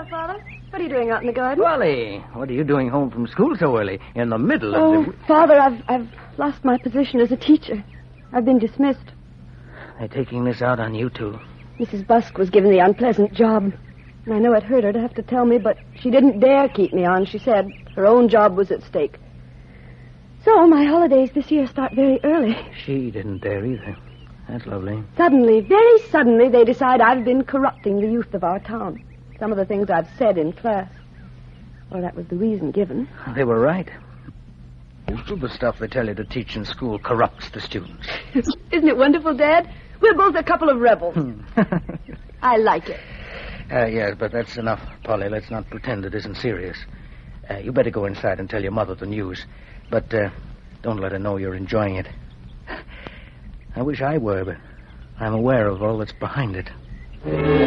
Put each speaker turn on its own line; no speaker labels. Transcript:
Father. What are you doing out in the garden?
Wally, what are you doing home from school so early? In the middle of the...
Father, I've lost my position as a teacher. I've been dismissed.
They're taking this out on you, too.
Mrs. Busk was given the unpleasant job. And I know it hurt her to have to tell me, but she didn't dare keep me on. She said her own job was at stake. So my holidays this year start very early.
She didn't dare either. That's lovely.
Suddenly, very suddenly, they decide I've been corrupting the youth of our town. Some of the things I've said in class. Well, that was the reason given.
They were right. Most of the stuff they tell you to teach in school corrupts the students.
Isn't it wonderful, Dad? We're both a couple of rebels. I like it.
Yes, but that's enough, Polly. Let's not pretend it isn't serious. You better go inside and tell your mother the news. But don't let her know you're enjoying it. I wish I were, but I'm aware of all that's behind it.